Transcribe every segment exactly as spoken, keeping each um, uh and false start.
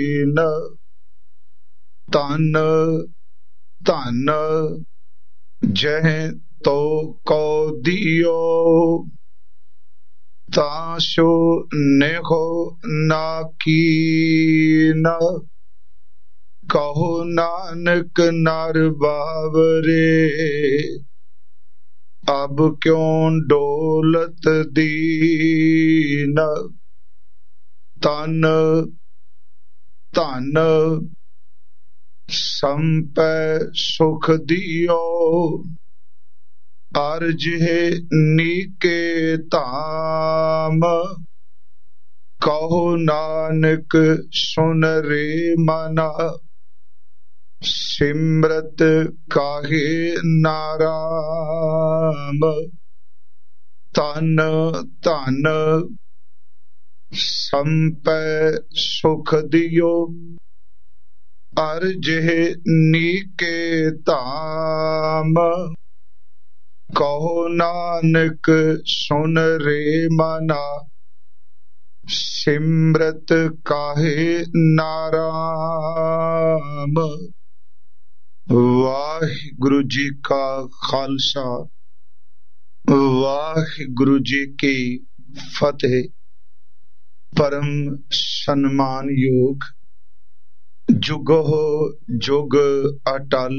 ਨ ਧਨ ਧਨ ਜਹ ਤੋ ਕਉ ਦਿਓ ਤਾਸ਼ੋ ਨੇਹੋ ਨਾ ਕੀਨ ਕਹੋ ਨਾਨਕ ਨਰ ਬਾਵਰੇ ਅਬ ਕਿਉ ਡੋਲਤ ਦੀਨ ਤਨ ਧਨ ਸੰਪੈ ਸੁਖ ਦਿਓ ਅਰਜਿ ਨੀਕੇ ਧਾਮ ਕਹੋ ਨਾਨਕ ਸੁਨ ਰੇ ਮਨਾ ਸਿਮਰਤ ਕਾਹੇ ਨਾਰਾਮ ਤਨ ਧਨ ਸੰਪੈ ਸੁਖ ਦਿਓ ਅਰਜਿ ਨੀਕੇ ਧਾਮ ਕਹੋ ਨਾਨਕ ਸੁਨ ਰੇ ਮਨਾ ਸਿਮਰਤ ਕਾਹੇ ਨਾਰਾਮ। ਵਾਹਿਗੁਰੂ ਜੀ ਕਾ ਖਾਲਸਾ ਵਾਹਿਗੁਰੂ ਜੀ ਕੀ ਫਤਿਹ। ਪਰਮ ਸਨਮਾਨਯੋਗ ਜੁਗੋ ਜੁਗ ਅਟਲ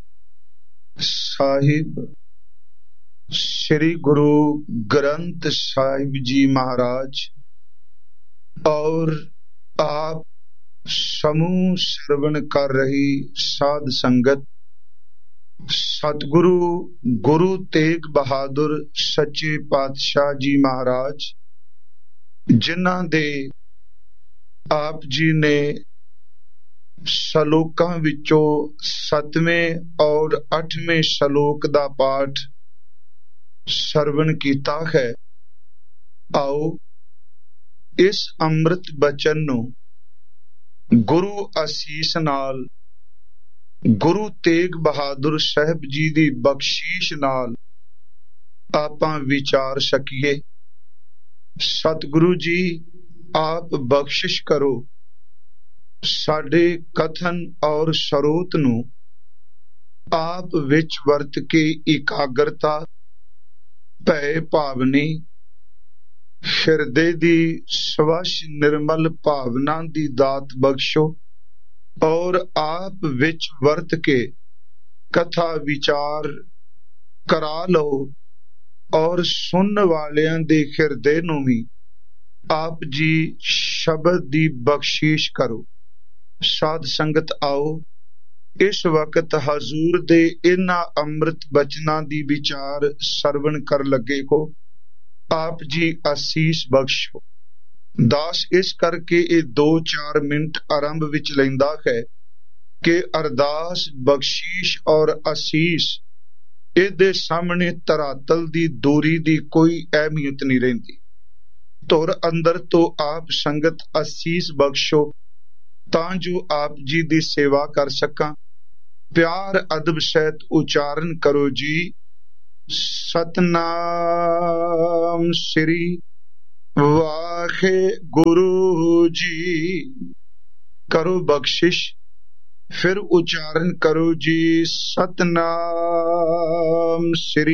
ਸਾਹਿਬ ਸ੍ਰੀ ਗੁਰੂ ਗ੍ਰੰਥ ਸਾਹਿਬ ਜੀ ਮਹਾਰਾਜ और आप समूह श्रवण कर रही साध संगत सतगुरु गुरु तेग बहादुर सच्चे पातशाह जी महाराज जिन्हां दे आप जी ने सलोकां विचों सतवें और अठवें सलोक दा पाठ श्रवण कीता है। आओ इस ਅੰਮ੍ਰਿਤ ਬਚਨ ਨੂੰ ਗੁਰੂ ਅਸੀਸ ਨਾਲ ਗੁਰੂ ਤੇਗ ਬਹਾਦਰ ਸਾਹਿਬ ਜੀ ਦੀ ਬਖਸ਼ੀਸ਼ ਨਾਲ ਆਪਾਂ ਵਿਚਾਰ ਸਕੀਏ। ਸਤਿਗੁਰੂ ਜੀ ਆਪ ਬਖਸ਼ਿਸ਼ ਕਰੋ, ਸਾਡੇ ਕਥਨ ਔਰ ਸਰੋਤ ਨੂੰ ਆਪ ਵਿੱਚ ਵਰਤ ਕੇ ਇਕਾਗਰਤਾ ਭੈ ਭਾਵਨੀ ਹਿਰਦੇ ਦੀ ਸਵੱਛ ਨਿਰਮਲ ਭਾਵਨਾ ਦੀ ਦਾਤ ਬਖਸ਼ੋ ਔਰ ਆਪ ਵਿੱਚ ਵਰਤ ਕੇ ਕਥਾ ਵਿਚਾਰ ਕਰਾ ਲਓ ਔਰ ਸੁਣਨ ਵਾਲਿਆਂ ਦੇ ਹਿਰਦੇ ਨੂੰ ਵੀ ਆਪ ਜੀ ਸ਼ਬਦ ਦੀ ਬਖਸ਼ੀਸ਼ ਕਰੋ। ਸਾਧ ਸੰਗਤ ਆਓ ਇਸ ਵਕਤ ਹਜ਼ੂਰ ਦੇ ਇਹਨਾਂ ਅੰਮ੍ਰਿਤ ਬਚਨਾਂ ਦੀ ਵਿਚਾਰ ਸਰਵਣ ਕਰ ਲੱਗੇ ਹੋ। ਆਪ ਜੀ ਅਸੀਸ ਬਖਸ਼ੋ। ਦਾਸ ਇਸ ਕਰਕੇ ਇਹ ਦੋ ਚਾਰ ਮਿੰਟ ਆਰੰਭ ਵਿੱਚ ਲੈਂਦਾ ਹੈ ਕਿ ਅਰਦਾਸ ਬਖਸ਼ੀਸ਼ ਔਰ ਅਸੀਸ ਇਹਦੇ ਸਾਹਮਣੇ ਧਰਾਤਲ ਦੀ ਦੂਰੀ ਦੀ ਕੋਈ ਅਹਿਮੀਅਤ ਨਹੀਂ ਰਹਿੰਦੀ। ਧੁਰ ਅੰਦਰ ਤੋਂ ਆਪ ਸੰਗਤ ਅਸੀਸ ਬਖਸ਼ੋ ਤਾਂ ਜੋ ਆਪ ਜੀ ਦੀ ਸੇਵਾ ਕਰ ਸਕਾਂ। ਪਿਆਰ ਅਦਬ ਸਹਿਤ ਉਚਾਰਨ ਕਰੋ ਜੀ ਸਤਨਾਮ ਸ੍ਰੀ ਵਾਹਿਗੁਰੂ ਜੀ। ਕਰੋ ਬਖਸ਼ਿਸ਼, ਫਿਰ ਉਚਾਰਨ ਕਰੋ ਜੀ ਸਤਨਾਮ ਸ੍ਰੀ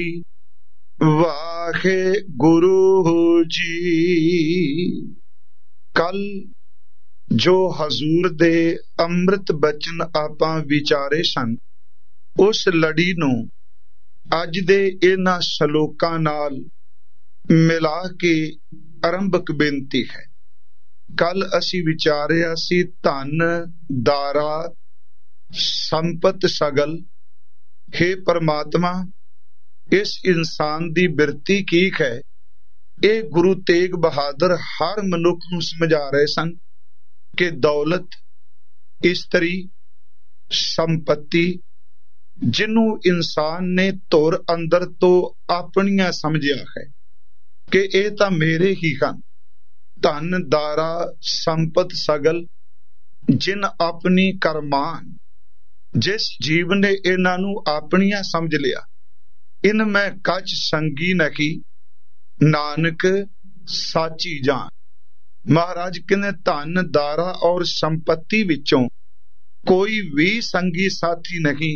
ਵਾਹਿਗੁਰੂ ਜੀ। ਕੱਲ ਜੋ ਹਜ਼ੂਰ ਦੇ ਅੰਮ੍ਰਿਤ ਬਚਨ ਆਪਾਂ ਵਿਚਾਰੇ ਸਨ ਉਸ ਲੜੀ ਨੂੰ ਅੱਜ ਦੇ ਇਹਨਾਂ ਸ਼ਲੋਕਾਂ ਨਾਲ ਮਿਲਾ ਕੇ ਆਰੰਭਕ ਬੇਨਤੀ ਹੈ। ਕੱਲ ਅਸੀਂ ਵਿਚਾਰਿਆ ਸੀ ਧਨ ਦਾਰਾ ਸੰਪਤ ਸਗਲ। ਹੇ ਪਰਮਾਤਮਾ, ਇਸ ਇਨਸਾਨ ਦੀ ਬਿਰਤੀ ਕੀ ਹੈ? ਇਹ ਗੁਰੂ ਤੇਗ ਬਹਾਦਰ ਹਰ ਮਨੁੱਖ ਨੂੰ ਸਮਝਾ ਰਹੇ ਸਨ ਕਿ ਦੌਲਤ, ਇਸਤਰੀ, ਸੰਪਤੀ ਜਿਹਨੂੰ ਇਨਸਾਨ ਨੇ ਧੁਰ ਅੰਦਰ ਤੋਂ ਆਪਣੀਆਂ ਸਮਝਿਆ ਹੈ ਕਿ ਇਹ ਤਾਂ ਮੇਰੇ ਹੀ ਹਨ। ਧਨ ਦਾਰਾ ਸੰਪਤ ਸਗਲ ਜਿਨ ਆਪਣੀ ਕਰਮਾਨ, ਜਿਸ ਜੀਵ ਨੇ ਇਹਨਾਂ ਨੂੰ ਆਪਣੀਆਂ ਸਮਝ ਲਿਆ। ਇਨ ਮੈਂ ਕੱਚ ਸੰਗੀ ਨਹੀਂ, ਨਾਨਕ ਸਾਚੀ ਜਾਨ। महाराज कहने धन दारा और संपत्ति विचों कोई भी संगी साथी नहीं।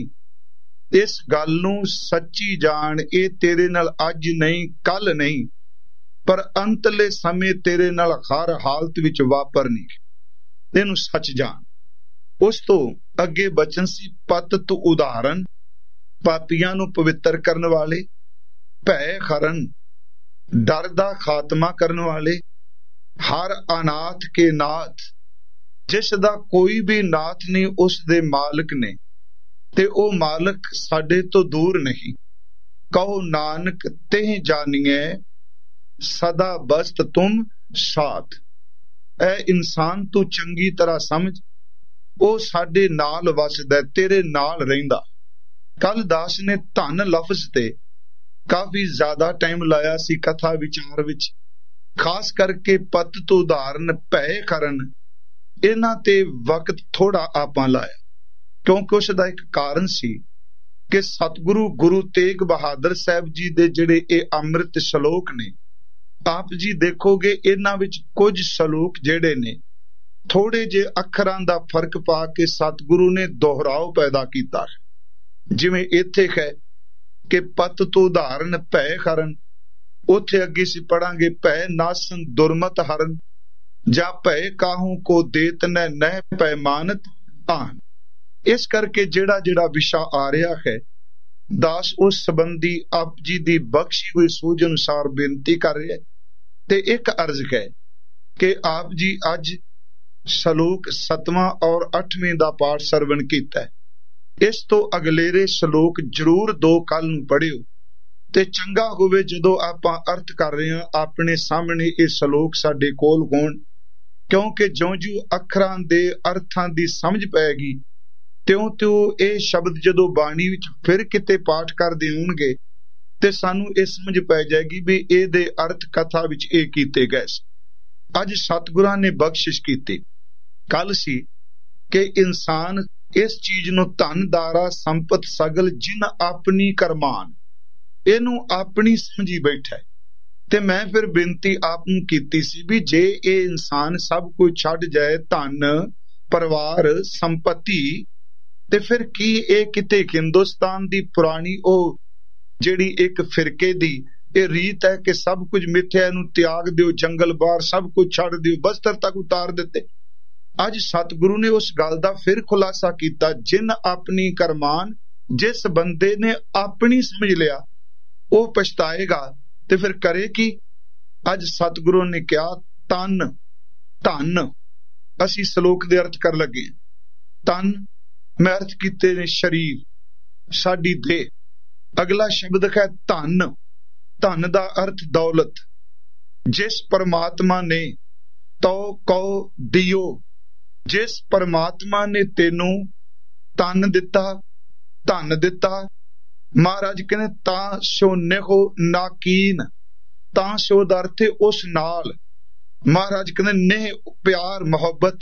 इस गल नूं सच्ची जान, ये तेरे नाल अज नहीं कल नहीं पर अंतले समय तेरे नाल हर हालत विच वापरनी। इहनूं सच जान। उस तो अगे बचन सी पत तू उदाहरण, पापियां नूं पवित्र करन वाले, भय खरन डर दा खात्मा करन वाले, हर अनाथ के नाथ, जिस दा कोई भी नाथ नहीं उस दे मालिक ने, ते ओ मालिक साडे तो दूर नहीं। कहो नानक तेह जानिए सदा बस्त तुम साथ। ऐ इंसान तू चंगी तरह समझ, ओ साडे नाल वसदा, तेरे नाल रहिंदा। कल दास ने धन लफ्ज ते काफी ज्यादा टाइम लाया सी कथा विचार विच, खास करके पत तो उदाहरण, भय करन, इन्हां ते वक्त थोड़ा आपां लाया, क्योंकि उसदा एक कारण सी कि सतगुरु गुरु तेग बहादुर साहब जी दे जिहड़े ये अमृत श्लोक ने, आप जी देखोगे इन्हां विच कुछ श्लोक जिहड़े ने थोड़े जे अखरां दा फर्क पा के सतगुरु ने दोहराव पैदा कीता। जिवें इत्थे है कि पत तो उदाहरण भय करन, उथे अगे सी पढ़ांगे भय नासन दुर्मत हरन, जा भय काहू को देत न नह पैमानत आन। इस करके जेड़ा जेड़ा विशा आ रहा है, दास उस संबंधी आप जी दी बख्शी हुई सूझ अनुसार बेनती कर रहे हैं। ते एक अर्ज है कि आप जी अज श्लोक सतवां और अठवें दा पाठ सरवण कीता है। इस तो अगलेरे श्लोक जरूर दो कल नूं पढ़ियो ते चंगा होवे जदों आपां अर्थ कर रहे हैं अपने सामने ये श्लोक साडे कोल होण, क्योंकि ज्यों ज्यों अखरां दे अर्थां दी समझ पैगी त्यों त्यों ये शब्द जदों बाणी विच फिर किते पाठ करदे होणगे ते सानू ये समझ पै जाएगी भी ये दे अर्थ कथा विच ये कीते गए। अज सतगुरां ने बख्शिश कीती। कल सी कि इंसान इस चीज नूं धन दारा संपत सगल जिन अपनी करमान, इनू अपनी समझी बैठा है। ते मैं फिर बेनती आप नूं कीती सी भी जे ये इंसान सब कुछ छड्ड जाए, धन परिवार संपत्ति, ते फिर की ये किते हिंदुस्तान दी पुरानी ओ जिहड़ी एक फिरके दी ये रीत है कि सब कुछ मिथ्या, नूं त्याग दिओ, जंगल बाहर सब कुछ छड्ड दिओ, बस्तर तक उतार दिते। अज सतगुरु ने उस गल दा फिर खुलासा कीता, जिन अपनी करमान, जिस बंदे ने अपनी समझ लिया वो पछताएगा ते फिर करे की। अज सतगुरु ने कहा तन धन, असी श्लोक दे अर्थ कर लगे। तन मैं अर्थ कीते ने शरीर, साडी देह। अगला शब्द है धन, धन दा अर्थ दौलत। जिस परमात्मा ने तो कहो दियो, जिस परमात्मा ने तेनू तन दिता, धन दिता, महाराज कहने ता सो नेहो नाकीन, ता सो दा अर्थ उस नाल, महाराज कहने ने प्यार मोहब्बत,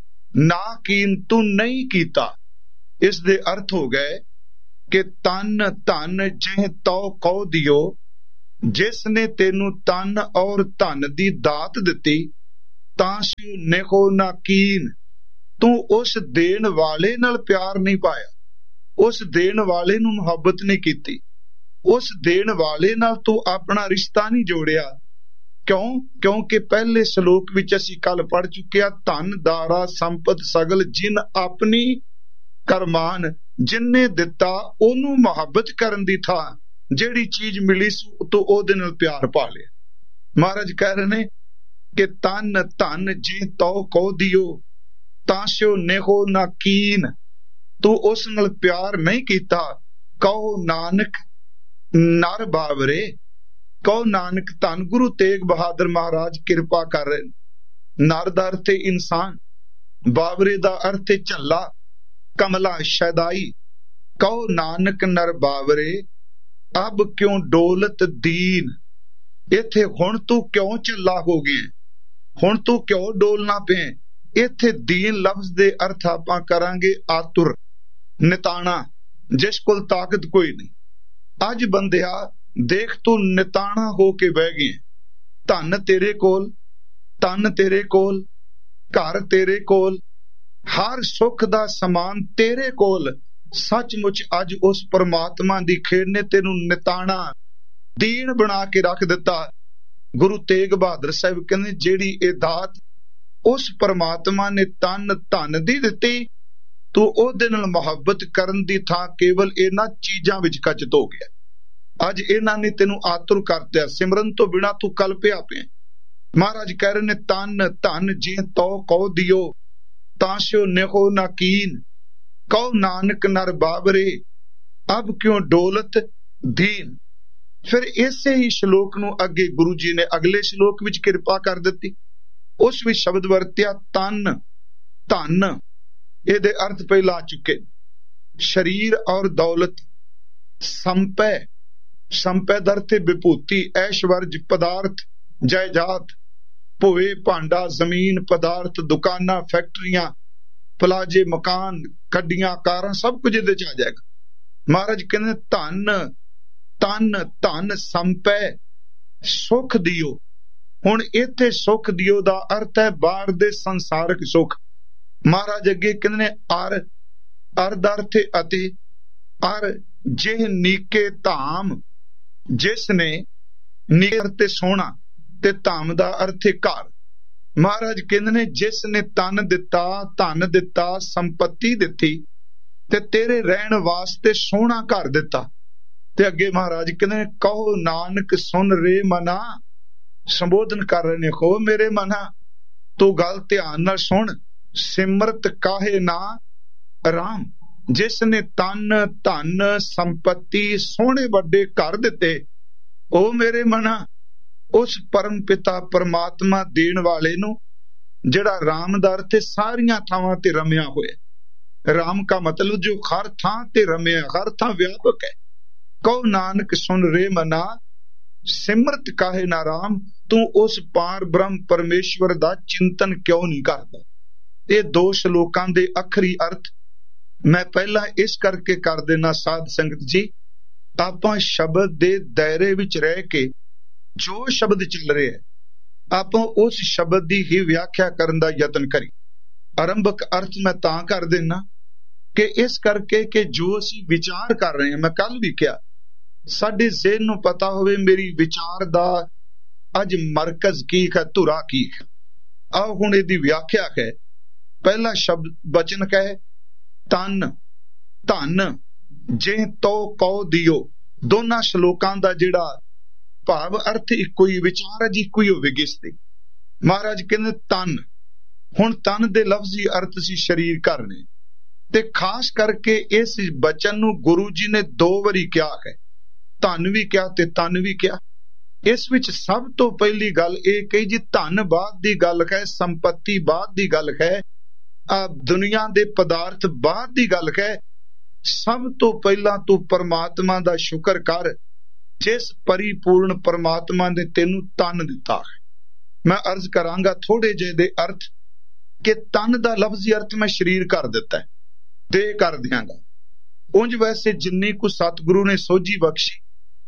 नाकीन तू नहीं कीता। इस दे अर्थ हो गए कि तन धन जिह तो कहो दियो, जिसने तेनू तन और धन दी दात दिती, तां सो नेहो नाकीन, तू उस देण वाले नाल प्यार नहीं पाया, उस देण वाले नू मुहब्बत नहीं कीती, उस देण वाले नाल तू अपना रिश्ता नहीं जोड़िया। क्यों? क्योंकि पहले श्लोक विच असीं कल पढ़ चुके आ, धन दारा संपत सगल जिन अपनी करमान, जिन्ने दिता ओनू मुहब्बत करन दी था, जिहड़ी चीज मिली तो ओदे नाल प्यार पा लिया। महाराज कह रहे ने कि तन धन जे तो कहो दियो, तां सो नेहो नाकीन, तू उस नाल प्यार नहीं कीता। कहो नानक नर बावरे, कहो नानक धन गुरु तेग बहादुर महाराज कृपा कर रहे। नर दा अर्थ इंसान, बावरे दा अर्थ झल्ला, कमला शदाई। कहो नानक नर बावरे अब क्यों डोलत दीन, इथे हुण तू क्यों झल्ला हो गया, हुण तू क्यों डोलना पे। इथे दीन लफ्ज दे अर्थ आपां करांगे आतुर, निताना, जिस कोल ताकत कोई नहीं। अज बंदिया देख तू निताना हो के बह गए, धन तेरे कोल, ਧਨ ਤੇਰੇ ਕੋਲ, ਘਰ ਤੇਰੇ ਕੋਲ, ਹਰ ਸੁੱਖ ਦਾ ਸਮਾਨ ਤੇਰੇ ਕੋਲ। ਸੱਚਮੁੱਚ ਅੱਜ ਉਸ ਪਰਮਾਤਮਾ ਦੀ ਖੇਡ ਨੇ ਤੈਨੂੰ ਨਿਤਾਣਾ ਦੀਨ ਬਣਾ ਕੇ ਰੱਖ ਦਿੱਤਾ। ਗੁਰੂ ਤੇਗ ਬਹਾਦਰ ਸਾਹਿਬ ਕਹਿੰਦੇ ਜਿਹੜੀ ਇਹ ਦਾਤ ਉਸ ਪਰਮਾਤਮਾ ਨੇ ਤਨ ਧਨ ਦੀ ਦਿੱਤੀ, ਤੂੰ ਉਹਦੇ ਨਾਲ ਮੁਹੱਬਤ ਕਰਨ ਦੀ ਥਾਂ ਕੇਵਲ ਇਹਨਾਂ ਚੀਜ਼ਾਂ ਵਿੱਚ ਕੱਚਤ ਹੋ ਗਿਆ। ਅੱਜ ਇਹਨਾਂ ਨੇ ਤੈਨੂੰ ਆਤੁਰ ਕਰ ਦਿੱਤਾ, ਸਿਮਰਨ ਤੋਂ ਬਿਨਾਂ ਤੂੰ ਕਲਪਿਆ ਪਿਆ। ਮਹਾਰਾਜ ਕਹਿ ਰਹੇ ਨੇ ਤਨ ਧਨ ਜੇ ਤੋ ਕਉ ਦਿਓ, ਤਾਂਸਿਓ ਨਿਹੋ ਨਾ ਕੀਨ, ਕਉ ਨਾਨਕ ਨਰ ਬਾਬਰੇ, ਅਬ ਕਿਉਂ ਡੋਲਤ ਦੀਨ। ਫਿਰ ਇਸੇ ਹੀ ਸ਼ਲੋਕ ਨੂੰ ਅੱਗੇ ਗੁਰੂ ਜੀ ਨੇ ਅਗਲੇ ਸ਼ਲੋਕ ਵਿੱਚ ਕਿਰਪਾ ਕਰ ਦਿੱਤੀ। ਉਸ ਵਿੱਚ ਸ਼ਬਦ ਵਰਤਿਆ ਤਨ ਧਨ। ਇਹਦੇ ਅਰਥ ਪਹਿਲਾਂ ਆ ਚੁੱਕੇ, ਸ਼ਰੀਰ ਔਰ ਦੌਲਤ। ਸੰਪੈ, ਸੰਪੈ ਦਾ ਅਰਥ ਵਿਭੂਤੀ, ਐਸ਼ਵਰਜ, ਪਦਾਰਥ, ਜਾਇਦਾਦ, ਭੋਏ ਭਾਂਡਾ, ਜ਼ਮੀਨ, ਪਦਾਰਥ, ਦੁਕਾਨਾਂ, ਫੈਕਟਰੀਆਂ, ਪਲਾਜੇ, ਮਕਾਨ, ਗੱਡੀਆਂ, ਕਾਰਾਂ, ਸਭ ਕੁਝ ਇਹਦੇ ਚ ਆ ਜਾਏਗਾ। ਮਹਾਰਾਜ ਕਹਿੰਦੇ ਧਨ ਤਨ ਧਨ ਸੰਪੈ, ਸੁਖ ਦਿਓ। ਹੁਣ ਇੱਥੇ ਸੁਖ ਦਿਓ ਦਾ ਅਰਥ ਹੈ ਬਾਹਰ ਦੇ ਸੰਸਾਰਕ ਸੁਖ। ਮਹਾਰਾਜ ਅੱਗੇ ਕਹਿੰਦੇ ਨੇ ਅਰ, ਅਰ ਦਾ ਅਰਥ ਅਤੇ, ਅਰ ਜਿਹ ਨੀਕੇ ਧਾਮ, ਜਿਸ ਨੇ ਨੀਕੇ ਤੇ ਸੋਹਣਾ, ਤੇ ਧਾਮ ਦਾ ਅਰਥ ਹੈ ਘਰ। ਮਹਾਰਾਜ ਕਹਿੰਦੇ ਨੇ ਜਿਸ ਨੇ ਤਨ ਦਿੱਤਾ, ਧਨ ਦਿੱਤਾ, ਸੰਪਤੀ ਦਿੱਤੀ, ਤੇ ਤੇਰੇ ਰਹਿਣ ਵਾਸਤੇ ਸੋਹਣਾ ਘਰ ਦਿੱਤਾ। ਤੇ ਅੱਗੇ ਮਹਾਰਾਜ ਕਹਿੰਦੇ ਨੇ ਕਹੋ ਨਾਨਕ ਸੁਨ ਰੇ ਮਨਾ, ਸੰਬੋਧਨ ਕਰ ਰਹੇ ਨੇ, ਹੋ ਮੇਰੇ ਮਨਾ ਤੂੰ ਗੱਲ ਧਿਆਨ ਨਾਲ ਸੁਣ, ਸਿਮਰਤ ਕਾਹੇ ਨਾ ਰਾਮ। ਜਿਸ ਨੇ ਤਨ ਧਨ ਸੰਪਤੀ ਸੋਹਣੇ ਵੱਡੇ ਘਰ ਦਿੱਤੇ, ਉਹ ਮੇਰੇ ਮਨਾ ਉਸ ਪਰਮ ਪਿਤਾ ਪਰਮਾਤਮਾ ਦੇਣ ਵਾਲੇ ਨੂੰ, ਜਿਹੜਾ ਰਾਮ ਦਾ ਅਰਥ ਸਾਰੀਆਂ ਥਾਵਾਂ ਤੇ ਰਮਿਆ ਹੋਇਆ। ਰਾਮ ਦਾ ਮਤਲਬ ਜੋ ਹਰ ਥਾਂ ਤੇ ਰਮਿਆ, ਹਰ ਥਾਂ ਵਿਆਪਕ ਹੈ। ਕਹੋ ਨਾਨਕ ਸੁਨ ਰੇ ਮਨਾ, ਸਿਮਰਤ ਕਾਹੇ ਨਾ ਰਾਮ। ਤੂੰ ਉਸ ਪਾਰ ਬ੍ਰਹਮ ਪਰਮੇਸ਼ਵਰ ਦਾ ਚਿੰਤਨ ਕਿਉਂ ਨਹੀਂ ਕਰਦਾ। ਇਹ ਦੋ ਸ਼ਲੋਕਾਂ ਦੇ ਆਖਰੀ ਅਰਥ ਮੈਂ ਪਹਿਲਾਂ ਇਸ ਕਰਕੇ ਕਰ ਦੇਣਾ ਸਾਧ ਸੰਗਤ ਜੀ, ਆਪਾਂ ਸ਼ਬਦ ਦੇ ਦਾਇਰੇ ਵਿੱਚ ਰਹਿ ਕੇ ਜੋ ਸ਼ਬਦ ਚੱਲ ਰਿਹਾ ਹੈ ਆਪਾਂ ਉਸ ਸ਼ਬਦ ਦੀ ਹੀ ਵਿਆਖਿਆ ਕਰਨ ਦਾ ਯਤਨ ਕਰੀ। ਆਰੰਭਕ ਅਰਥ ਮੈਂ ਤਾਂ ਕਰ ਦੇਣਾ ਕਿ ਇਸ ਕਰਕੇ ਕਿ ਜੋ ਅਸੀਂ ਵਿਚਾਰ ਕਰ ਰਹੇ ਹਾਂ, ਮੈਂ ਕੱਲ ਵੀ ਕਿਹਾ, ਸਾਡੇ ਜ਼ਿਹਨ ਨੂੰ ਪਤਾ ਹੋਵੇ ਮੇਰੀ ਵਿਚਾਰ ਦਾ ਅੱਜ ਮਰਕਜ਼ ਕੀ ਹੈ, ਧੁਰਾ ਕੀ ਹੈ। ਆਹ ਹੁਣ ਇਹਦੀ ਵਿਆਖਿਆ ਹੈ। ਪਹਿਲਾ ਸ਼ਬਦ ਬਚਨ ਕਹੇ ਤਨ ਧਨ ਜੇ ਤੋ ਕਉ ਦਿਓ। ਦੋਨਾਂ ਸ਼ਲੋਕਾਂ ਦਾ ਜਿਹੜਾ ਭਾਵ ਅਰਥ ਇੱਕੋ ਹੀ, ਵਿਚਾਰ ਹੈ ਜੀ ਇੱਕੋ ਹੀ ਹੋਵੇਗੀ ਇਸ ਤੇ। ਮਹਾਰਾਜ ਕਹਿੰਦੇ ਤਨ, ਹੁਣ ਤਨ ਦੇ ਲਫ਼ਜ਼ੀ ਅਰਥ ਸੀ ਸਰੀਰ ਕਰਨੇ, ਤੇ ਖਾਸ ਕਰਕੇ ਇਸ ਬਚਨ ਨੂੰ ਗੁਰੂ ਜੀ ਨੇ ਦੋ ਵਾਰੀ ਕਿਹਾ ਹੈ, ਧਨ ਵੀ ਕਿਹਾ ਤੇ ਤਨ ਵੀ ਕਿਹਾ। ਇਸ ਵਿੱਚ ਸਭ ਤੋਂ ਪਹਿਲੀ ਗੱਲ ਇਹ ਕਹੀ ਜੀ ਧਨ ਬਾਅਦ ਦੀ ਗੱਲ ਹੈ, ਸੰਪਤੀ ਬਾਅਦ ਦੀ ਗੱਲ ਹੈ, ਆ ਦੁਨੀਆ ਦੇ ਪਦਾਰਥ ਬਾਅਦ ਦੀ ਗੱਲ ਹੈ। ਸਭ ਤੋਂ ਪਹਿਲਾਂ ਤੂੰ ਪਰਮਾਤਮਾ ਦਾ ਸ਼ੁਕਰ ਕਰ ਜਿਸ ਪਰਿਪੂਰਨ ਪਰਮਾਤਮਾ ਨੇ ਤੈਨੂੰ ਤਨ ਦਿੱਤਾ ਹੈ। ਮੈਂ ਅਰਜ਼ ਕਰਾਂਗਾ ਥੋੜੇ ਜਿਹੇ ਦੇ ਅਰਥ ਕਿ ਤਨ ਦਾ ਲਫ਼ਜ਼ੀ ਅਰਥ ਮੈਂ ਸਰੀਰ ਕਰ ਦਿੱਤਾ, ਦੇ ਕਰ ਦਿਆਂਗਾ। ਉਂਝ ਵੈਸੇ ਜਿੰਨੀ ਕੁ ਸਤਿਗੁਰੂ ਨੇ ਸੋਝੀ ਬਖਸ਼ੀ,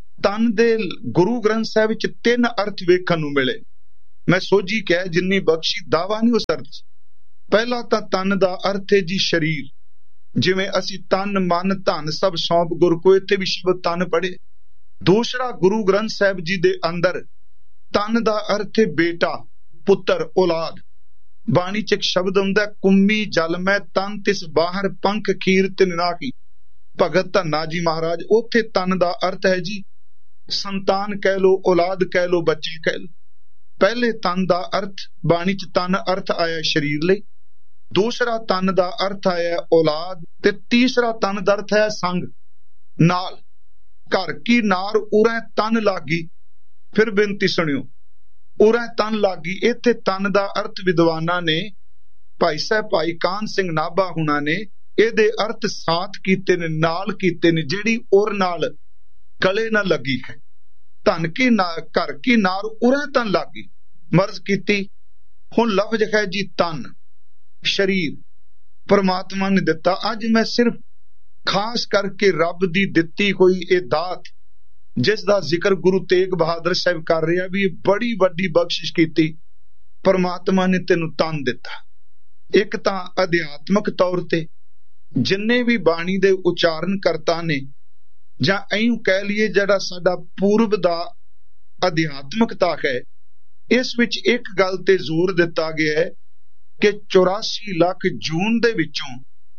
ਤਨ ਦੇ ਗੁਰੂ ਗ੍ਰੰਥ ਸਾਹਿਬ ਵਿੱਚ ਤਿੰਨ ਅਰਥ ਵੇਖਣ ਨੂੰ ਮਿਲੇ। ਮੈਂ ਸੋਝੀ ਕਿਹਾ ਜਿੰਨੀ ਬਖਸ਼ੀ, ਦਾਵਾ ਨਹੀਂ ਉਸ ਅਰਥ ਚ। ਪਹਿਲਾ ਤਾਂ ਤਨ ਦਾ ਅਰਥ ਹੈ ਜੀ ਸਰੀਰ, ਜਿਵੇਂ ਅਸੀਂ ਤਨ ਮਨ ਧਨ ਸਭ ਸੌਂਪ ਗੁਰ ਕੋ, ਇੱਥੇ ਵੀ ਸ਼ਬਦ ਤਨ ਪੜ੍ਹੇ। ਦੂਸਰਾ ਗੁਰੂ ਗ੍ਰੰਥ ਸਾਹਿਬ ਜੀ ਦੇ ਅੰਦਰ ਤਨ ਦਾ ਅਰਥ ਹੈ ਬੇਟਾ, ਪੁੱਤਰ, ਔਲਾਦ। ਬਾਣੀ ਚ ਇੱਕ ਸ਼ਬਦ ਹੁੰਦਾ ਕੁੰਮੀ ਜਲ ਮੈਂ ਤਨ ਤਿਸ ਬਾਹਰ ਪੰਖ ਖੀਰ ਤਿਨ ਨਾਹੀ, ਭਗਤ ਧੰਨਾ ਜੀ ਮਹਾਰਾਜ। ਉੱਥੇ ਤਨ ਦਾ ਅਰਥ ਹੈ ਜੀ ਸੰਤਾਨ ਕਹਿ ਲੋ, ਔਲਾਦ ਕਹਿ ਲੋ, ਬੱਚੇ ਕਹਿ ਲੋ। ਪਹਿਲੇ ਤਨ ਦਾ ਅਰਥ ਬਾਣੀ ਚ ਤਨ ਅਰਥ ਆਇਆ ਸਰੀਰ ਲਈ, ਦੂਸਰਾ ਤਨ ਦਾ ਅਰਥ ਆਇਆ ਔਲਾਦ, ਤੇ ਤੀਸਰਾ ਤਨ ਦਾ ਅਰਥ ਹੈ ਸੰਗ ਨਾਲ। ਘਰ ਕੀ ਨਾਰ ਉਰੇ ਤਨ ਲਾਗੀ, ਫਿਰ ਬੇਨਤੀ ਸੁਣਿਓ, ਉਰੇ ਤਨ ਲਾਗੀ। ਇੱਥੇ ਤਨ ਦਾ ਅਰਥ ਵਿਦਵਾਨਾਂ ਨੇ, ਭਾਈ ਸਾਹਿਬ ਭਾਈ ਕਾਹਨ ਸਿੰਘ ਨਾਭਾ ਹੁਣਾ ਨੇ ਇਹਦੇ ਅਰਥ ਸਾਥ ਕੀਤੇ ਨੇ, ਨਾਲ ਕੀਤੇ ਨੇ, ਜਿਹੜੀ ਉਰ ਨਾਲ ਗਲੇ ਨਾਲ ਲੱਗੀ ਹੈ। ਧਨ ਕੀ ਨਾ ਘਰ ਕੀ ਨਾਰ ਉਰੇ ਤਨ ਲਾਗੀ, ਮਰਜ਼ ਕੀਤੀ। ਹੁਣ ਲਫ਼ਜ਼ ਹੈ ਜੀ ਤਨ, ਸਰੀਰ ਪਰਮਾਤਮਾ ਨੇ ਦਿੱਤਾ। ਅੱਜ ਮੈਂ ਸਿਰਫ ਖਾਸ ਕਰਕੇ ਰੱਬ ਦੀ ਦਿੱਤੀ ਹੋਈ ਇਹ ਦਾਤ ਜਿਸ ਦਾ ਜ਼ਿਕਰ ਗੁਰੂ ਤੇਗ ਬਹਾਦਰ ਸਾਹਿਬ ਕਰ ਰਿਹਾ, ਵੀ ਇਹ ਬੜੀ ਵੱਡੀ ਬਖਸ਼ਿਸ਼ ਕੀਤੀ। परमात्मा ने तेनू तन दिता। एक तां अध्यात्मक तौर ते जिन्ने भी बाणी दे उचारण करता ने जां ऐं कह लीए जिहड़ा साडा पूर्व दा अध्यात्मकता है, इस विच एक गल ते जोर दिता गया है कि चौरासी लाख जून दे विचों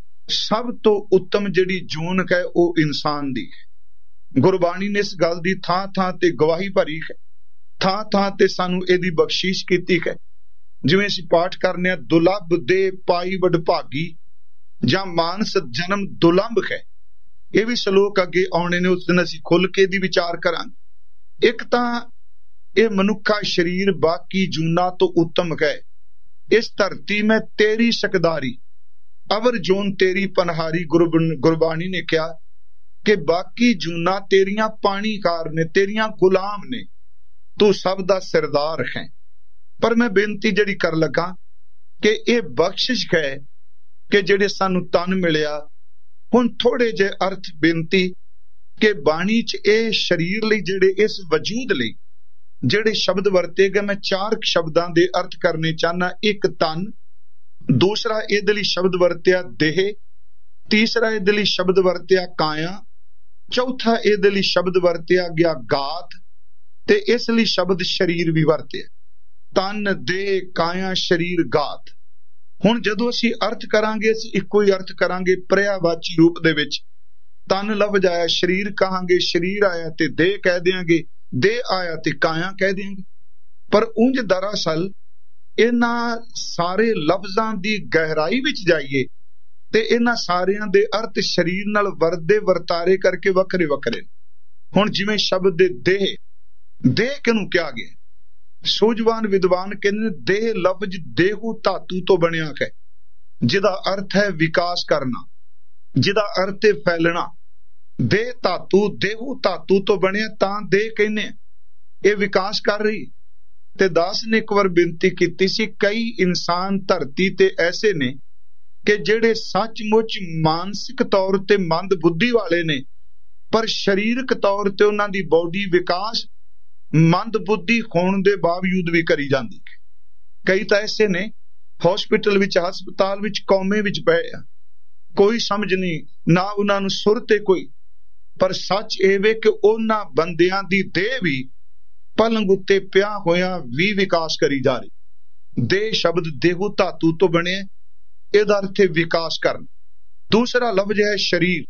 सब तो उत्तम जिहड़ी जून है वो इंसान दी है। गुरबाणी ने इस गल दी थां थां ते गवाही भरी है, थां थां ते सानू इहदी बख्शिश कीती है। जिवें असीं पाठ करने आ, दुलभ दे पाई वडभागी जां मानस जन्म दुलंभ है। ये भी श्लोक अगे आने ने, उस दिन असीं खुल के दी विचार करांगे। एक तां ये मनुखा शरीर बाकी जूना तो उत्तम है। इस धरती में तेरी सकदारी अवर जोन तेरी पनहारी। गुरबाणी ने कहा कि बाकी जूना तेरियां पाणीकार ने, तेरियां गुलाम ने, तू सब दा सरदार है। पर मैं बेनती जड़ी कर लगा कि यह बख्शिश है कि जेड़े सानू तन मिलिया। हुण थोड़े जे अर्थ बेनती कि बाणी च ए शरीर लई, जेड़े इस वजूद लई जेड़े शब्द वरते गए, मैं चार शब्दां दे अर्थ करने चाहना। एक तन, दूसरा इहदे लई शब्द वरतिया देह, तीसरा इहदे लई शब्द वरतिया काया, चौथा इहदे लई शब्द वरतिया गया गात, ते इस लई शब्द शरीर भी वरतिया। तन, देह, काया, शरीर, गात। हुण जदों असीं अर्थ करांगे, असीं इक्को ही अर्थ करांगे पर्यायवाची रूप दे विच। तन लफ्ज आया, शरीर कहांगे, शरीर आया ते देह कह देंगे, देह आया ते काया कह देंगे। पर उंज दरअसल इन्हां सारे लफ्जां दी गहराई विच जाइए ते इन्हां सारियां दे अर्थ शरीर नाल वरदे वरतारे करके वखरे वखरे। हुण जिवें शब्द देह, देह किहनूं कहा गया? सूझवान विद्वान कहते देह लफ्ज देहू धातु तो बनिया है, जिदा अर्थ है विकास करना, जिदा अर्थ है फैलना। देह धातु देहू धातु तो बनिया, तां देह कहने ये विकास कर रही। ते दास ने एक बार बेनती की सी, कई इंसान धरती ते ऐसे ने कि जेड़े सचमुच मानसिक तौर ते मंद बुद्धि वाले ने, पर शरीरक तौर ते उन्हां दी बॉडी विकास मंद बुद्धि होने के बावजूद भी करी जाती है। कई तो ऐसे ने हॉस्पिटल विच, हस्पताल विच, कौमे विच पए, कोई समझ नहीं ना उन्होंने सुरते कोई। पर सच एवे कि उन्हां बंदियां दी देह भी पलंग उत्ते पिया होया भी विकास करी जा रही। देह शब्द देहू धातु तो बने, इहदा अर्थ है विकास करना। दूसरा लफ्ज है शरीर।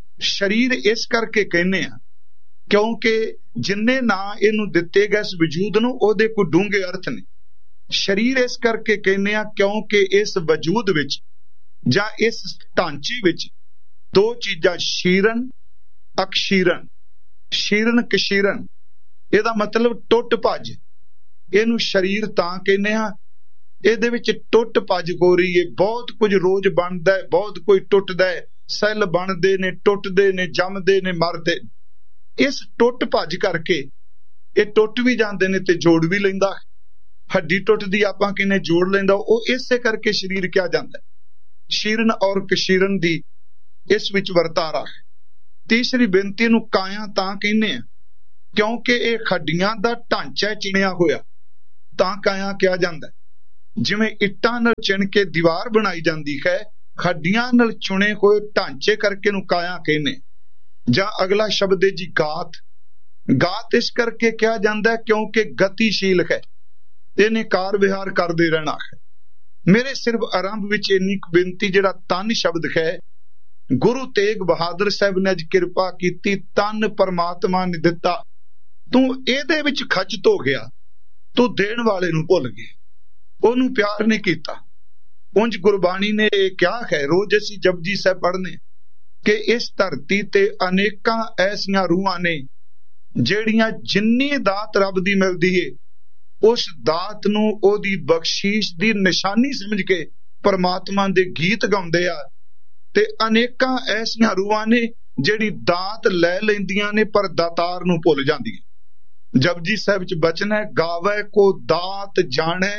शरीर इस करके कहने आ क्योंकि जिन्ने ना इनू दिते गए इस वजूद नूं, ओहदे कोई डूंगे अर्थ ने। शरीर इस करके कहने आ क्योंकि इस वजूद विच जां इस ढांचे विच दो चीजां शीरन अकशीरन। शीरन कशीरन इहदा मतलब टुट भज। इनू शरीर तां कहने आ, इहदे विच टुट भज हो रही है। बहुत कुछ रोज बनदा है, बहुत कुछ टुटदा है। सैल बनदे ने, टुटदे ने, जमदे ने, मरदे। इस टुट भज करके ये टुट भी जाते ने ते जोड़ भी लैंदा। हड्डी टुटदी आपां किने जोड़ लैंदा, वो इसे करके शरीर किया जाता है। शीरन और कशीरन दी इस विच वर्तारा है। तीसरी बेनती नूं काया तां कहने आ क्योंकि ये हड्डियां दा ढांचा चिणिया होया, तां काया किया जाता है। जिवें इट्टां नाल चिण के दीवार बनाई जाती है, हड्डियां नाल चुने हुए ढांचे करके नूं काया कहने। जां अगला शब्द है जी गात। गात इस करके कहा जाता है क्योंकि गतिशील है, इन्हें कार विहार करते रहना है। मेरे सिर्फ आरंभ विच इन्नी बेनती, जिहड़ा तन शब्द है, गुरु तेग बहादुर साहब ने अज किरपा की, तन परमात्मा ने दिता, तू इहदे विच खचत हो गया, तू देण वाले नूं भुल गया, ओनू प्यार नहीं कीता। उंज गुरबाणी ने क्या है, रोज असीं जपजी साहब पढ़ने कि इस धरती ते अनेकां ऐसियां रूहां ने ਜਿਹੜੀਆਂ जिन्नी दात रब दी मिलदी है, उस दात नूं ओदी बख्शीश दी निशानी समझ के परमात्मा दे गीत गाउंदे आ। ते अनेकां ऐसियां रूहां ने ਜਿਹੜੀ दात लै लैंदियां ने पर दातार नूं भुल जांदियां। जपजी साहब च बचन है, गावै को दात जाने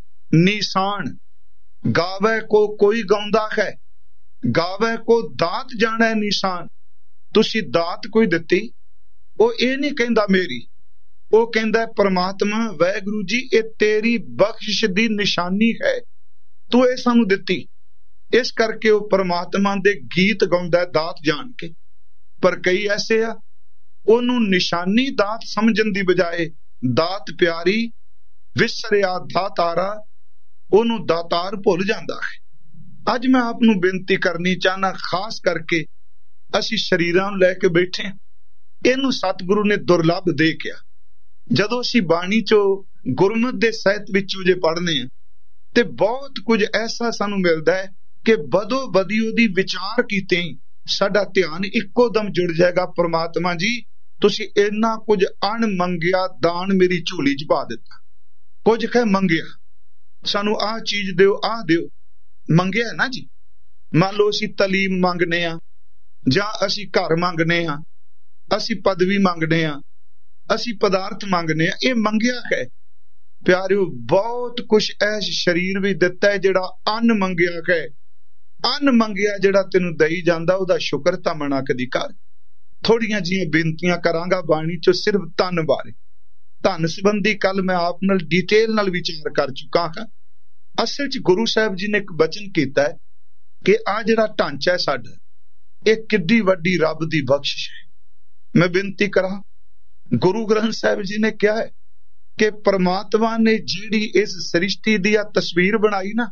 निशान। गावै को कोई गाउंदा है, गावै को दात जाने निशान। तुसी दात कोई दित्ती, ਉਹ ਇਹ ਨਹੀਂ ਕਹਿੰਦਾ ਮੇਰੀ, ਉਹ ਕਹਿੰਦਾ परमात्मा वाहिगुरु जी ये तेरी बख्शिश दी निशानी है, तू ये सानू दित्ती। इस करके वो परमात्मा दे गीत गाउंदा है दात जान के। पर कई ऐसे आ ओनू निशानी दात समझन दी बजाए दात प्यारी विसरिया दातारा, ओनू दातार भुल जांदा है। अज मैं आप नू बेनती करनी चाहना, खास करके असी शरीरां नूं लैके बैठे, इनू सतगुरु ने दुर्लभ देखिया। जदों असी बाणी चो गुरमत दे सहित विचों जे पढ़ने आ ते बहुत कुछ ऐसा सानू मिलदा है कि बदो बदी ओदी विचार कीते ही साडा ध्यान इक्को दम जुड़ जाएगा, परमात्मा जी तुसी इन्ना कुछ अण मंगिया दान मेरी झोली च पा दिता। कुछ कह मंगिया सानू आ चीज दिओ, आ दिओ, मंगिया ना जी। मान लो असी तलीम मंगने आ, जां असी घर मंगने आ, असी पदवी मंगने आ, असी पदार्थ मंगने आ, ये मंगिया है। प्यारिओ बहुत कुछ ऐस शरीर भी दिता है जिहड़ा अन मंगिया है। अन मंगिया जिहड़ा तेनू दई जांदा ओहदा शुक्र तां मना कदी कर। थोड़ियां जिहियां बेनतियां करांगा बाणी चो सिर्फ धन बारे। धन संबंधी कल मैं आप नाल डिटेल नाल विचार कर चुका हां। असल च गुरु साहब जी ने एक बचन कीता है कि आ जिहड़ा ढांचा है साडा, ये किड्डी वड्डी रब दी बख्शिश है। मैं बेनती करां, गुरु ग्रंथ साहिब जी ने क्या है कि परमात्मा ने जिहड़ी इस सृष्टि दी आ तस्वीर बनाई ना,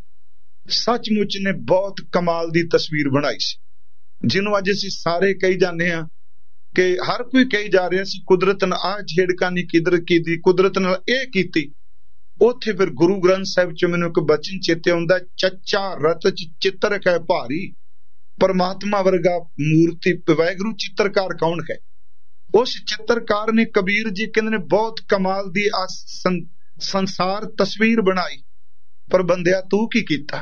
सचमुच ने बहुत कमाल दी तस्वीर बनाई सी, जिन्हों अज असीं सारे कही जाने आ कि हर कोई कही जा रहा सी कुदरत ने आ छेड़का नहीं किधर की, कुदरत ने यह कीती। उत्थे फिर गुरु ग्रंथ साहिब च मैनूं एक बचन चेते आउंदा, चचा रत च चित्र है भारी, परमात्मा वर्गा मूर्ति वाहिगुरु चित्रकार कौन है। उस चित्रकार ने कबीर जी कहंदे ने बहुत कमाल दी आ सं, संसार तस्वीर बनाई। पर बंदिया तू की कीता,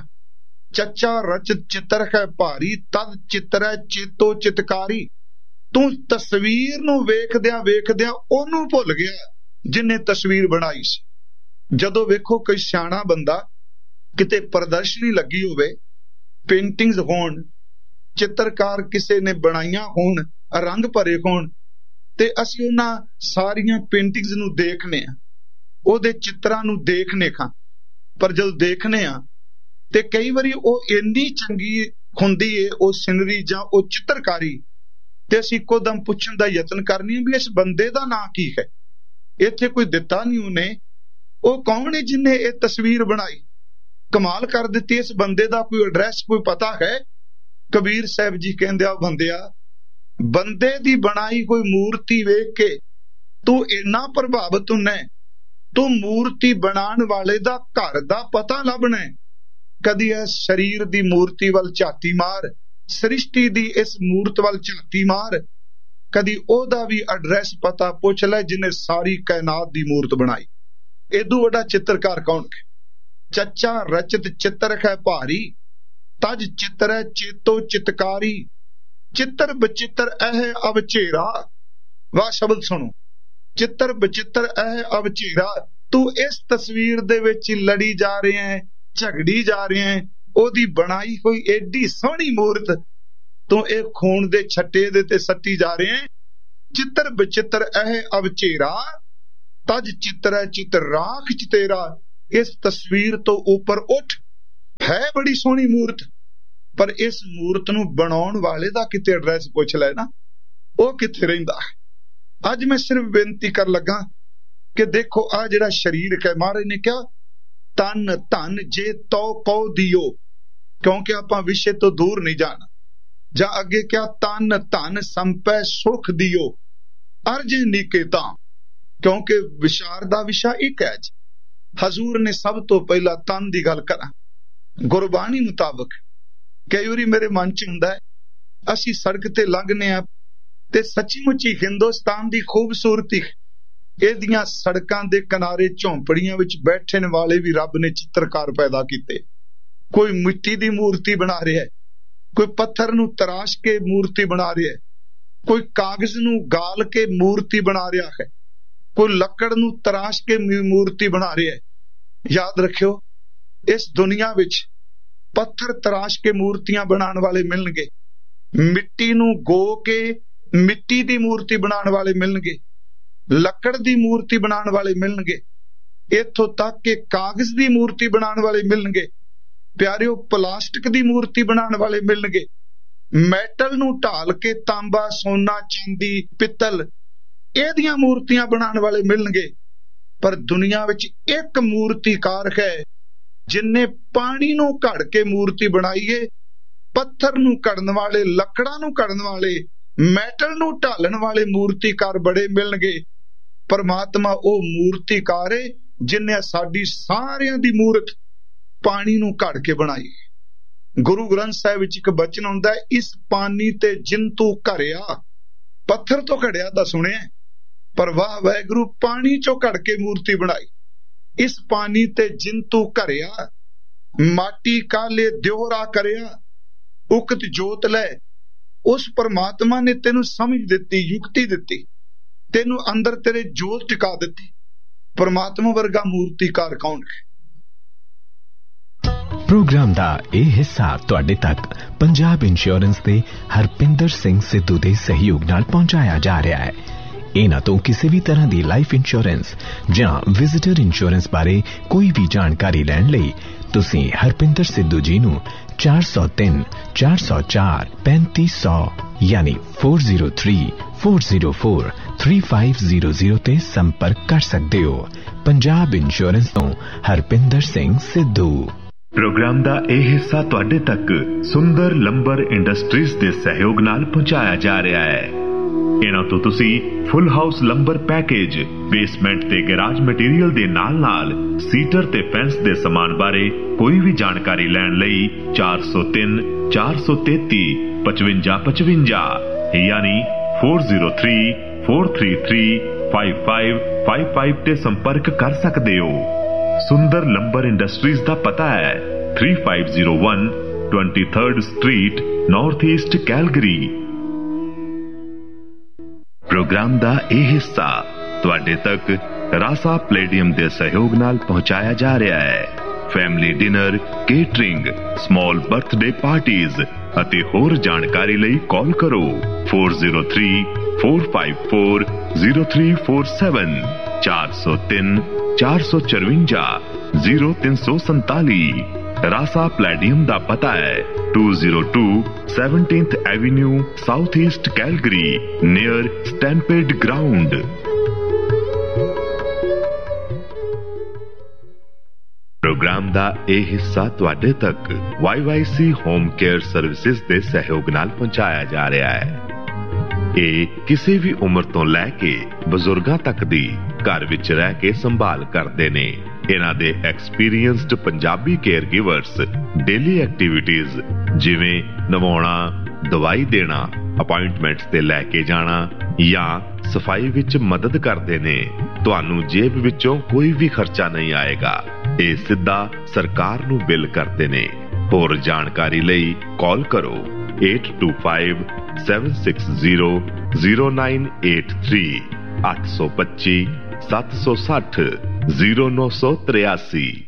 चचा रच चित्र है भारी तद चित्र है चेतो चितकारी। तू तस्वीर नूं वेखदिया वेखदिया ओनू भुल गया जिन्ने तस्वीर बनाई सी। जदों वेखो कोई सियाणा बंदा किते प्रदर्शनी लगी होवे, पेंटिंग्स होण, चित्रकार किसे ने बनाईयां होण, रंग भरे होण, ते असीं उन्हां सारियां पेंटिंग्स नूं देखने आ, ओहदे चित्रां नूं देखने खां। पर जदों देखने आ ते कई वारी ओह इन्नी चंगी हुंदी है ओह सिनरी जां ओह चित्रकारी, ते असीं इक्को दम पुछण दा यतन करनी भी इस बंदे दा नां की है। इत्थे कोई दिता नहीं उन्हें, ओह कौन है जिन्हें ये तस्वीर बनाई, कमाल कर दित्ती। इस बंदे दा कोई एड्रैस कोई पता है? कबीर साहब जी कहंदे आ बंदिया, बंदे दी बनाई कोई मूर्ति वेख के तू इन्ना प्रभावित हुन्ना है, तू मूर्ति बनाण वाले दा घर दा पता लभना है। कदी इस शरीर दी मूर्ति वल झाती मार, सृष्टि दी इस मूर्त वल झाती मार, कदी ओहदा भी एड्रैस पता पुछ ले जिन्हें सारी कायनात दी मूर्त बनाई। एदू वड्डा चित्रकार कौन है? चचा रचित चित्र है भारी तज चित्र है चेतो चितकारी। चित्र बचित्र ऐ अवचेरा, वाह शब्द सुनो, चित्र बचित्र ऐ अवचेरा। तू इस तस्वीर दे विच लड़ी जा रहे हैं, झगड़ी जा रहे हैं, ओदी बनाई कोई एडी सोहनी मूर्त तू एक खून दे छट्टे दे ते सट्टी जा रहे हैं। चित्र बचित्र ऐ अवचेरा तज चित्र है चित्र राख च तेरा। इस तस्वीर तो ऊपर उठ, है बड़ी सोहनी मूर्त, पर इस मूर्त नूं बनाउण वाले दा किते एड्रैस पुछ लै ना, ओह किथे रहिंदा है। अज मैं सिर्फ बेनती कर लगा कि देखो आ जिहड़ा शरीर है, महाराज ने क्या तन धन जे तो कौ दियो, क्योंकि आपां विषय तो दूर नहीं जाना। जां अगे क्या तन धन संपै सुख दियो अर्ज निकेता, क्योंकि विचार दा विषय एक है। हजूर ने सब तो पहला तन दी गल करा। गुरबाणी मुताबक कई वारी मेरे मन च हुंदा है, असी सड़क ते लंघने आ ते सच्ची मुच्ची हिंदुस्तान दी खूबसूरती, इहदियां सड़कां दे किनारे झोंपड़ियां विच बैठण वाले भी रब ने चित्रकार पैदा कीते। कोई मिट्टी दी मूर्ति बना रहा है, कोई पत्थर नूं तराश के मूर्ति बना रहा है, कोई कागज नूं गाल के मूर्ति बना रहा है, कोई लकड़ नूं तराश के मूर्ति बना रहा है। याद रखियो, इस दुनिया विच पत्थर तराश के मूर्तियां बनाने वाले मिलणगे, मिट्टी नूं गो के मिट्टी दी मूर्ति बनाने वाले मिलणगे, ਲੱਕੜ ਦੀ ਮੂਰਤੀ ਬਣਾਉਣ ਵਾਲੇ ਮਿਲਣਗੇ, ਇੱਥੋਂ ਤੱਕ ਕਿ ਕਾਗਜ਼ ਦੀ ਮੂਰਤੀ ਬਣਾਉਣ ਵਾਲੇ ਮਿਲਣਗੇ। ਪਿਆਰਿਓ, ਪਲਾਸਟਿਕ ਦੀ ਮੂਰਤੀ ਬਣਾਉਣ ਵਾਲੇ ਮਿਲਣਗੇ। ਮੈਟਲ ਨੂੰ ਢਾਲ ਕੇ ਤਾਂਬਾ, ਸੋਨਾ, ਚਾਂਦੀ, ਪਿੱਤਲ ਇਹਦੀਆਂ ਮੂਰਤੀਆਂ ਬਣਾਉਣ ਵਾਲੇ ਮਿਲਣਗੇ। ਪਰ ਦੁਨੀਆ ਵਿੱਚ ਇੱਕ ਮੂਰਤੀਕਾਰ ਹੈ ਜਿਨਨੇ ਪਾਣੀ ਨੂੰ ਘੜ ਕੇ ਮੂਰਤੀ ਬਣਾਈ ਏ। ਪੱਥਰ ਨੂੰ ਘੜਨ ਵਾਲੇ, ਲੱਕੜਾਂ ਨੂੰ ਘੜਨ ਵਾਲੇ, ਮੈਟਲ ਨੂੰ ਢਾਲਣ ਵਾਲੇ ਮੂਰਤੀਕਾਰ ਬੜੇ ਮਿਲਣਗੇ। ਪਰਮਾਤਮਾ ਉਹ ਮੂਰਤੀਕਾਰ ਏ ਜਿਨਨੇ ਸਾਡੀ ਸਾਰਿਆਂ ਦੀ ਮੂਰਤ ਪਾਣੀ ਨੂੰ ਘੜ ਕੇ ਬਣਾਈ। ਗੁਰੂ ਗ੍ਰੰਥ ਸਾਹਿਬ ਵਿੱਚ ਇੱਕ ਬਚਨ ਹੁੰਦਾ, ਇਸ ਪਾਣੀ ਤੇ ਜਿਨ ਤੂੰ ਘੜਿਆ। ਪੱਥਰ ਤੋਂ ਘੜਿਆ ਤਾਂ ਸੁਣਿਆ, ਪਰ ਵਾਹ ਵਾਹਿਗੁਰੂ, ਪਾਣੀ ਚੋਂ ਘੜ ਕੇ ਮੂਰਤੀ ਬਣਾਈ। ਇਸ ਪਾਣੀ ਤੇ ਜਿਨ ਤੂੰ ਘੜਿਆ, ਮਾਟੀ ਕਾਲੇ ਦਿਓਰਾ ਕਰਿਆ, ਉਕਤ ਜੋਤ ਲੈ। ਉਸ ਪਰਮਾਤਮਾ ਨੇ ਤੈਨੂੰ ਸਮਝ ਦਿੱਤੀ, ਯੁਕਤੀ ਦਿੱਤੀ, ਤੈਨੂੰ ਅੰਦਰ ਤੇਰੇ ਜੋਤ ਟਿਕਾ ਦਿੱਤੀ। ਪਰਮਾਤਮਾ ਵਰਗਾ ਮੂਰਤੀਕਾਰ ਕੌਣ ਹੈ? ਪ੍ਰੋਗਰਾਮ ਦਾ ਇਹ ਹਿੱਸਾ ਤੁਹਾਡੇ ਤੱਕ ਪੰਜਾਬ ਇੰਸ਼ੋਰੈਂਸ ਦੇ ਹਰਪਿੰਦਰ ਸਿੰਘ ਸਿੱਧੂ ਦੇ ਸਹਿਯੋਗ ਨਾਲ ਪਹੁੰਚਾਇਆ ਜਾ ਰਿਹਾ ਹੈ। ਇਹਨਾਂ ਤੋਂ ਕਿਸੇ ਵੀ ਤਰ੍ਹਾਂ ਦੀ ਲਾਈਫ ਇੰਸ਼ੋਰੈਂਸ ਜਾਂ ਵਿਜ਼ਿਟਰ ਇੰਸ਼ੋਰੈਂਸ ਬਾਰੇ ਕੋਈ ਵੀ ਜਾਣਕਾਰੀ ਲੈਣ ਲਈ ਤੁਸੀਂ ਹਰਪਿੰਦਰ ਸਿੱਧੂ ਜੀ ਨੂੰ ਚਾਰ ਸੌ ਤਿੰਨ ਚਾਰ ਸੌ ਚਾਰ ਪੈਂਤੀ ਸੌ ਯਾਨੀ ਚਾਰ ਸੌ ਤਿੰਨ ਚਾਰ ਸੌ ਚਾਰ ਤਿੰਨ ਪੰਜ ਜ਼ੀਰੋ ਜ਼ੀਰੋ ਤੇ ਸੰਪਰਕ ਕਰ ਸਕਦੇ ਹੋ। ਪੰਜਾਬ ਇੰਸ਼ੋਰੈਂਸ ਤੋਂ ਹਰਪਿੰਦਰ ਸਿੰਘ ਸਿੱਧੂ। ਪ੍ਰੋਗਰਾਮ ਦਾ ਇਹ ਹਿੱਸਾ ਤੁਹਾਡੇ ਤੱਕ ਸੁੰਦਰ ਲੰਬਰ ਇੰਡਸਟਰੀਜ਼ ਦੇ ਸਹਿਯੋਗ ਨਾਲ ਪਹੁੰਚਾਇਆ ਜਾ ਰਿਹਾ ਹੈ। ਇਹਨਾਂ ਤੋਂ ਤੁਸੀਂ ਫੁੱਲ ਹਾਊਸ ਲੰਬਰ ਪੈਕੇਜ, ਬੇਸਮੈਂਟ ਤੇ ਗੈਰਾਜ ਮਟੀਰੀਅਲ ਦੇ ਨਾਲ ਨਾਲ ਸੀਟਰ ਤੇ ਫੈਂਸ ਦੇ ਸਮਾਨ ਬਾਰੇ ਕੋਈ ਵੀ ਜਾਣਕਾਰੀ ਲੈਣ ਲਈ ਚਾਰ ਸੌ ਤਿੰਨ ਚਾਰ ਸੌ ਤੇਤੀ ਪਚਵੰਜਾ ਪਚਵੰਜਾ ਯਾਨੀ ਚਾਰ ਸੌ ਤਿੰਨ ਚਾਰ ਸੌ ਤੈਂਤੀ ਪੰਜ ਪੰਜ ਪੰਜ ਪੰਜ ਤੇ ਸੰਪਰਕ ਕਰ ਸਕਦੇ ਹੋ। ਸੁੰਦਰ ਲੰਬਰ ਇੰਡਸਟਰੀਜ਼ ਦਾ ਪਤਾ ਹੈ ਤਿੰਨ ਪੰਜ ਜ਼ੀਰੋ ਇੱਕ ਤੀਸਰੀ street, north East, Calgary. Programme ਦਾ ਇਹ ਹਿੱਸਾ ਤੁਹਾਡੇ ਤੱਕ ਰਾਸਾ ਪਲੇਡੀਅਮ ਦੇ ਸਹਿਯੋਗ ਨਾਲ ਪਹੁੰਚਾਇਆ ਜਾ ਰਿਹਾ ਹੈ। Family dinner, catering, small birthday parties ਅਤੇ ਹੋਰ ਜਾਣਕਾਰੀ ਲਈ ਕਾਲ ਕਰੋ ਚਾਰ ਜ਼ੀਰੋ ਤਿੰਨ ਚਾਰ ਪੰਜ ਚਾਰ ਜ਼ੀਰੋ ਤਿੰਨ ਚਾਰ ਸੱਤ ਚਾਰ ਸੌ ਤਿੰਨ ਚਾਰ ਸੌ ਚਰਵੰਜਾ ਜ਼ੀਰੋ ਤਿੰਨ ਸੌ ਸੰਤਾਲੀ। ਰਾਸਾ ਪਲੇਡੀਅਮ ਦਾ ਪਤਾ ਹੈ ਦੋ ਜ਼ੀਰੋ ਦੋ ਸੈਵਨਟੀਨਥ avenue, south East, Calgary, near ਸਟੈਂਪੇਡ ground. Programme ਦਾ ਇਹ ਹਿੱਸਾ ਤੁਹਾਡੇ ਤੱਕ why Y C home care services ਦੇ ਸਹਿਯੋਗ ਨਾਲ ਪਹੁੰਚਾਇਆ ਜਾ ਰਿਹਾ ਹੈ। ਇਹ ਕਿਸੇ ਵੀ ਉਮਰ ਤੋਂ ਲੈ ਕੇ ਬਜ਼ੁਰਗਾਂ ਤੱਕ ਦੀ ਘਰ ਵਿੱਚ ਰਹਿ ਕੇ ਸੰਭਾਲ ਕਰਦੇ ਨੇ। ਇਹਨਾਂ ਦੇ experienced Punjabi care ਗਿਵਰਸ daily activities ਜਿਵੇਂ ਨਵਾਉਣਾ, ਦਵਾਈ ਦੇਣਾ, ਅਪਾਇੰਟਮੈਂਟਸ ਤੇ ਲੈ ਕੇ ਜਾਣਾ ਜਾਂ ਸਫਾਈ ਵਿੱਚ ਮਦਦ ਕਰਦੇ ਨੇ। ਤੁਹਾਨੂੰ ਜੇਬ ਵਿੱਚੋਂ ਕੋਈ ਵੀ ਖਰਚਾ ਨਹੀਂ ਆਏਗਾ। ਇਹ ਸਿੱਧਾ ਸਰਕਾਰ ਨੂੰ ਬਿੱਲ ਕਰਦੇ ਨੇ। ਹੋਰ ਜਾਣਕਾਰੀ ਲਈ ਕਾਲ ਕਰੋ ਅੱਠ ਦੋ ਪੰਜ ਸੱਤ ਛੇ ਜ਼ੀਰੋ ਜ਼ੀਰੋ ਨੌ ਅੱਠ ਤਿੰਨ ਅੱਠ ਦੋ ਪੱਚੀ ਸੱਤ ਸੌ ਸੱਠ ਜ਼ੀਰੋ ਨੌ ਸੌ ਤਰਿਆਸੀ।